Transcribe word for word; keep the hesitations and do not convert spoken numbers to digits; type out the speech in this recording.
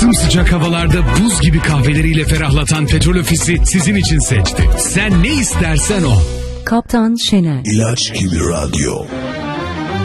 Sımsıcak havalarda buz gibi kahveleriyle ferahlatan Petrol Ofisi sizin için seçti. Sen ne istersen o. Kaptan Şener. İlaç gibi radyo.